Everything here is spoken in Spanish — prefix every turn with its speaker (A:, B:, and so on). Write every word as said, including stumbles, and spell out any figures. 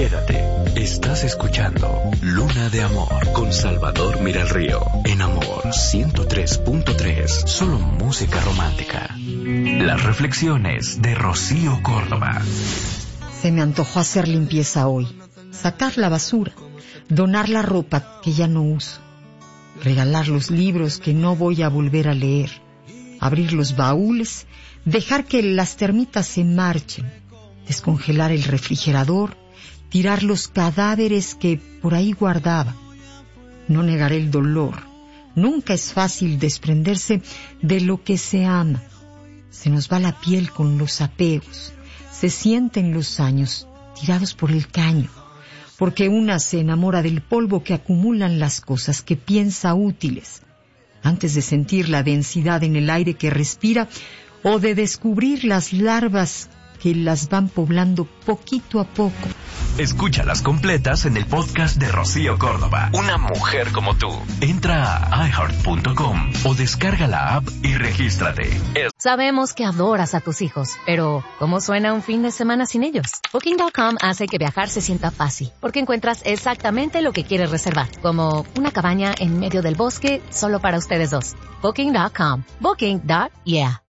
A: Quédate. Estás escuchando Luna de Amor con Salvador Miralrío. En Amor ciento tres punto tres. Solo música romántica. Las reflexiones de Rocío Córdoba.
B: Se me antojó hacer limpieza hoy. Sacar la basura. Donar la ropa que ya no uso. Regalar los libros que no voy a volver a leer. Abrir los baúles. Dejar que las termitas se marchen. Descongelar el refrigerador. Tirar los cadáveres que por ahí guardaba. No negaré el dolor. Nunca es fácil desprenderse de lo que se ama. Se nos va la piel con los apegos. Se sienten los años tirados por el caño. Porque una se enamora del polvo que acumulan las cosas que piensa útiles, antes de sentir la densidad en el aire que respira o de descubrir las larvas que las van poblando poquito a poco.
A: Escúchalas completas en el podcast de Rocío Córdoba. Una mujer como tú. Entra a i heart punto com o descarga la app y regístrate. Es...
C: Sabemos que adoras a tus hijos, pero ¿cómo suena un fin de semana sin ellos? Booking punto com hace que viajar se sienta fácil, porque encuentras exactamente lo que quieres reservar, como una cabaña en medio del bosque solo para ustedes dos. Booking punto com. Booking. Yeah.